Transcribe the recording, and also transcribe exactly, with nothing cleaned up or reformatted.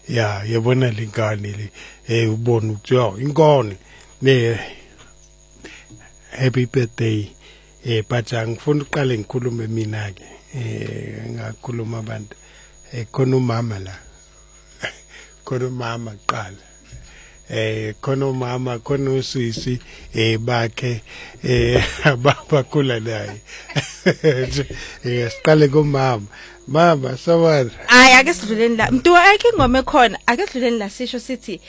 ya yabona lengane le eh ubona ukuthi inkone ne happy birthday eh baja ngifuna uqale ngikhulume mina ke eh ngakhuluma abantu eh khona umama la khona umama qala eh khona umama khona usisi eh bakhe eh abakhula naye eh siqale kumama mama sawona hayi ake sidluleni la mntu ake ingoma ekhona ake sidluleni la sisho sithi